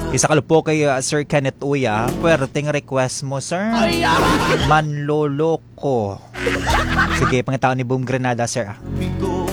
Isa ka po kay Sir Kenneth Uya. Puwerteng request mo, sir. Manloloko. Sige, pangitao ni Boom Granada, sir.